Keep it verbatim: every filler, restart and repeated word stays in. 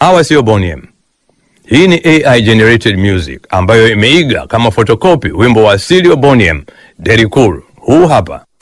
Hawa sio Boney M. Hii ni A I generated music ambayo imeiga kama photocopy wimbo wa asili wa Boney M, Derry Cool. Huu hapa.